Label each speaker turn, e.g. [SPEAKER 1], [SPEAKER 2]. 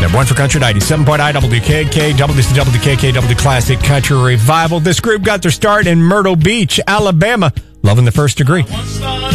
[SPEAKER 1] Number one for Country 97.9 WKK, WKK Classic Country Revival. This group got their start in Myrtle Beach, Alabama, loving the First Degree.
[SPEAKER 2] Once thought